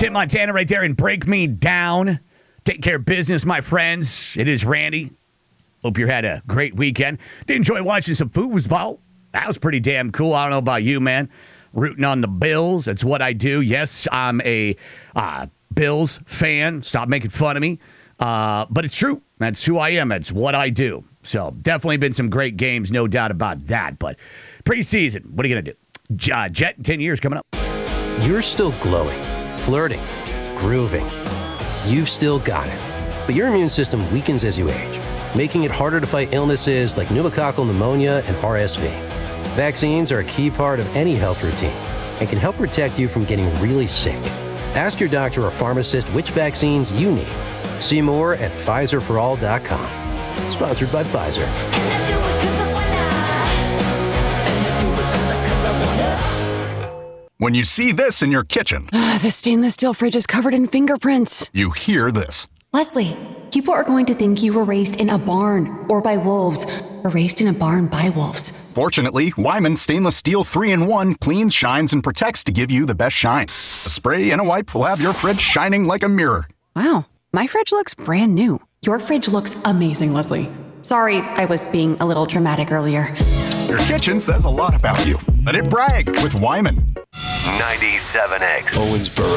Tim Montana right there and Break Me Down. Take care of business, my friends. It is Randy. Hope you had a great weekend. Did enjoy watching some foosball. That was pretty damn cool. I don't know about you, man. Rooting on the Bills. That's what I do. Yes, I'm a Bills fan. Stop making fun of me. But it's true. That's who I am. That's what I do. So definitely been some great games, no doubt about that. But preseason, what are you going to do? Jet, 10 years coming up. You're still glowing, flirting, grooving. You've still got it. But your immune system weakens as you age, making it harder to fight illnesses like pneumococcal pneumonia and RSV. Vaccines are a key part of any health routine and can help protect you from getting really sick. Ask your doctor or pharmacist which vaccines you need. See more at PfizerForAll.com. Sponsored by Pfizer. When you see this in your kitchen, The stainless steel fridge is covered in fingerprints. you hear this. Leslie, people are going to think you were raised in a barn or by wolves, or raised in a barn by wolves. Fortunately, Wyman Stainless Steel 3-in-1 cleans, shines, and protects to give you the best shine. A spray and a wipe will have your fridge shining like a mirror. Wow, my fridge looks brand new. Your fridge looks amazing, Leslie. Sorry, I was being a little dramatic earlier. Your kitchen says a lot about you. Let it brag with Wyman. 97X. Owensboro.